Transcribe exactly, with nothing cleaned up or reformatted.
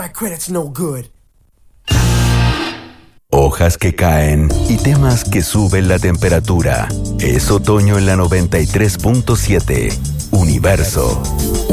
my credit's no good. Hojas que caen y temas que suben la temperatura. Es otoño en la noventa y tres punto siete. Universo.